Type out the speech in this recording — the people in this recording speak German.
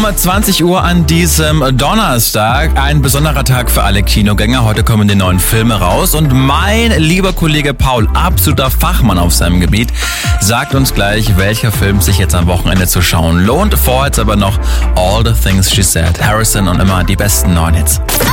20 Uhr an diesem Donnerstag. Ein besonderer Tag für alle Kinogänger. Heute kommen die neuen Filme raus. Und mein lieber Kollege Paul, absoluter Fachmann auf seinem Gebiet, sagt uns gleich, welcher Film sich jetzt am Wochenende zu schauen lohnt. Vorher jetzt aber noch All the Things She Said. Harrison und immer die besten neuen Hits.